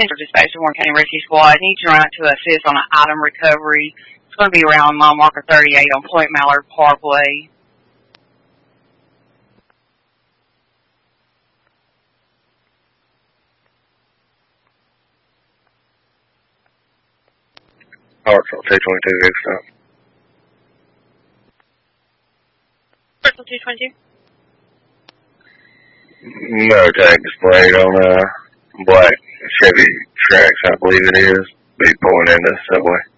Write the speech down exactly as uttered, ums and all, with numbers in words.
Central Dispatch of Warren County Rescue Squad. I need you to run out to assist on an item recovery. It's going to be around mile marker thirty-eight on Point Mallard Parkway. Hartsville two twenty-two, X stop. Hartsville two twenty-two? No tag displayed on a black Chevy Trax, I believe it is. Be pulling into the subway.